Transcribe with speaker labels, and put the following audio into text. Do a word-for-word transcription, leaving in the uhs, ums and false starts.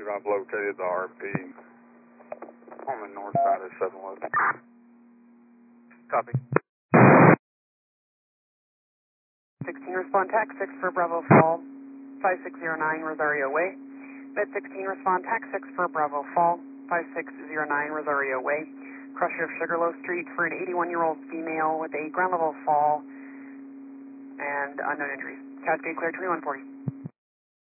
Speaker 1: believe I've located the R P on the north side of seven eleven.
Speaker 2: Copy.
Speaker 3: sixteen, respond tax six for Bravo Fall, five six zero nine Rosario Way. Med sixteen, respond tax six for Bravo Fall, five six zero nine Rosario Way. Crusher of Sugarloaf Street for an eighty-one-year-old female with a ground level fall and unknown injuries. Cascade clear twenty-one forty.